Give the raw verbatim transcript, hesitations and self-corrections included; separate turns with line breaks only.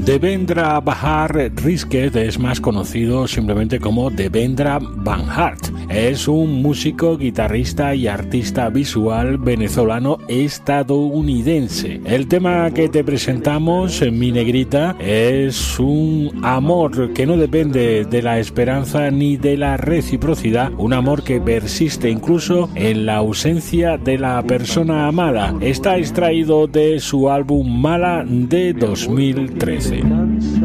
Devendra Bahar Rizquez es más conocido simplemente como Devendra Banhart. Es un músico, guitarrista y artista visual venezolano estadounidense. El tema que te presentamos, Mi Negrita, es un amor que no depende de la esperanza ni de la reciprocidad, un amor que persiste incluso en la ausencia de la persona amada. Está extraído de su álbum Mala de dos mil trece.